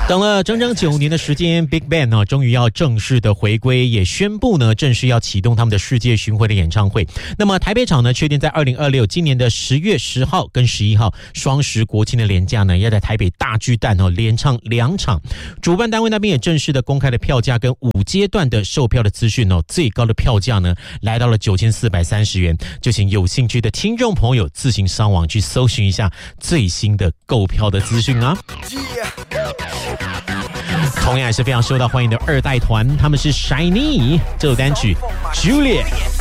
等了整整9年的时间 ，BigBang 呢终于要正式的回归，也宣布呢正式要启动他们的世界巡回的演唱会。那么台北场呢确定在2026今年的10月10号跟11号双十国庆的连假呢，要在台北大巨蛋连唱2场。主办单位那边也正式的公开了票价跟5阶段的售票的资讯最高的票价呢来到了9430元，就请有兴趣的听众朋友自行上网去搜寻一下最新的购票的资讯啊。同样也是非常受到欢迎的2代团，他们是 Shiny 这首单曲 Juliet。